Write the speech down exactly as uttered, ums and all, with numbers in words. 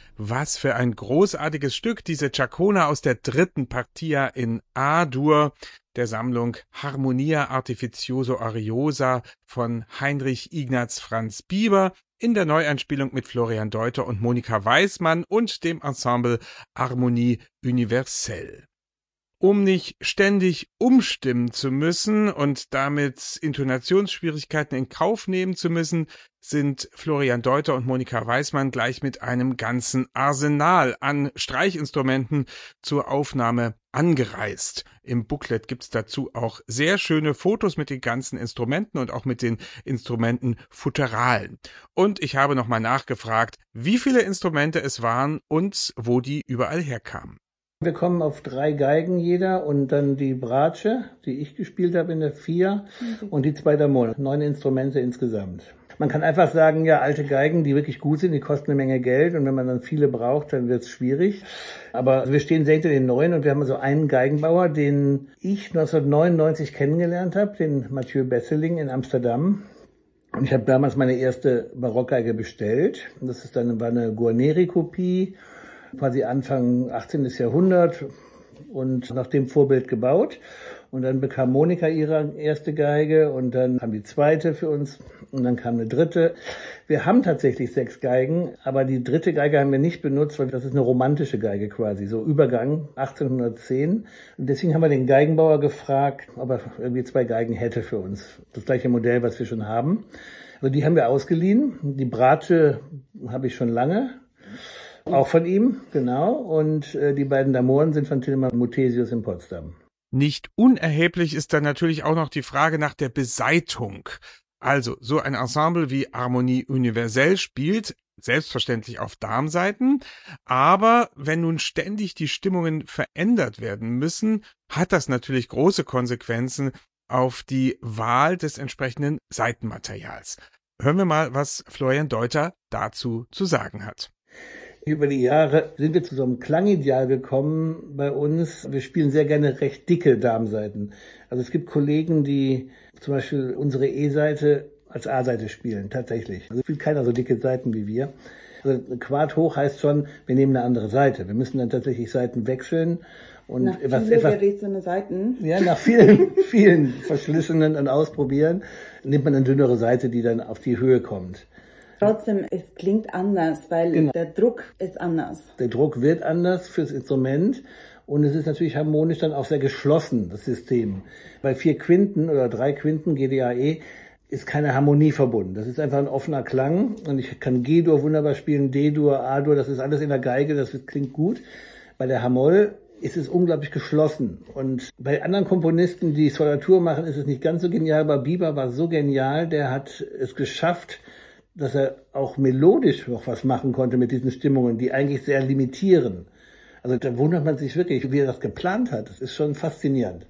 Was für ein großartiges Stück, diese Chaconne aus der dritten Partia in A-Dur der Sammlung Harmonia Artificioso Ariosa von Heinrich Ignaz Franz Bieber in der Neueinspielung mit Florian Deuter und Monika Weismann und dem Ensemble Harmonie Universelle. Um nicht ständig umstimmen zu müssen und damit Intonationsschwierigkeiten in Kauf nehmen zu müssen, sind Florian Deuter und Monika Weismann gleich mit einem ganzen Arsenal an Streichinstrumenten zur Aufnahme angereist. Im Booklet gibt's dazu auch sehr schöne Fotos mit den ganzen Instrumenten und auch mit den Instrumenten Futteralen. Und ich habe nochmal nachgefragt, wie viele Instrumente es waren und wo die überall herkamen. Wir kommen auf drei Geigen jeder und dann die Bratsche, die ich gespielt habe in der Vier und die zwei Damone. Neun Instrumente insgesamt. Man kann einfach sagen, ja, alte Geigen, die wirklich gut sind, die kosten eine Menge Geld und wenn man dann viele braucht, dann wird's schwierig. Aber wir stehen sehr hinter den Neuen und wir haben so einen Geigenbauer, den ich neunzehnhundertneunundneunzig kennengelernt habe, den Mathieu Besseling in Amsterdam. Und ich habe damals meine erste Barockgeige bestellt. Das ist dann war eine Guarneri-Kopie, quasi Anfang achtzehnten Jahrhundert und nach dem Vorbild gebaut. Und dann bekam Monika ihre erste Geige und dann kam die zweite für uns und dann kam eine dritte. Wir haben tatsächlich sechs Geigen, aber die dritte Geige haben wir nicht benutzt, weil das ist eine romantische Geige quasi, so Übergang achtzehnhundertzehn. Und deswegen haben wir den Geigenbauer gefragt, ob er irgendwie zwei Geigen hätte für uns. Das gleiche Modell, was wir schon haben. Also die haben wir ausgeliehen. Die Bratsche habe ich schon lange. Auch von ihm, genau. Und äh, die beiden Damoren sind von Tilman Muthesius in Potsdam. Nicht unerheblich ist dann natürlich auch noch die Frage nach der Besaitigung. Also, so ein Ensemble wie Harmonie Universelle spielt selbstverständlich auf Darmsaiten, aber wenn nun ständig die Stimmungen verändert werden müssen, hat das natürlich große Konsequenzen auf die Wahl des entsprechenden Saitenmaterials. Hören wir mal, was Florian Deuter dazu zu sagen hat. Über die Jahre sind wir zu so einem Klangideal gekommen bei uns. Wir spielen sehr gerne recht dicke Darmsaiten. Also es gibt Kollegen, die zum Beispiel unsere E-Seite als A-Seite spielen, tatsächlich. Also spielt keiner so dicke Saiten wie wir. Also Quart hoch heißt schon, wir nehmen eine andere Seite. Wir müssen dann tatsächlich Saiten wechseln. Und nach etwas, viele etwas, gerissene Seiten. Ja, nach vielen, vielen Verschlissenen und Ausprobieren nimmt man eine dünnere Seite, die dann auf die Höhe kommt. Trotzdem, es klingt anders, weil genau. Der Druck ist anders. Der Druck wird anders fürs Instrument und es ist natürlich harmonisch dann auch sehr geschlossen, das System. Bei vier Quinten oder drei Quinten, G, D, A, E, ist keine Harmonie verbunden. Das ist einfach ein offener Klang und ich kann G-Dur wunderbar spielen, D-Dur, A-Dur, das ist alles in der Geige, das klingt gut. Bei der Hamoll ist es unglaublich geschlossen. Und bei anderen Komponisten, die Solatur machen, ist es nicht ganz so genial, aber Bieber war so genial, der hat es geschafft, dass er auch melodisch noch was machen konnte mit diesen Stimmungen, die eigentlich sehr limitieren. Also da wundert man sich wirklich, wie er das geplant hat. Das ist schon faszinierend.